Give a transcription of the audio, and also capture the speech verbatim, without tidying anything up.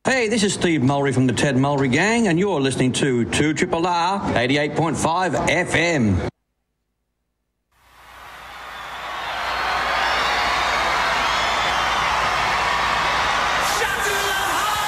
Hey, this is Steve Mulry from the Ted Mulry Gang, and you're listening to two R R R eighty-eight point five F M.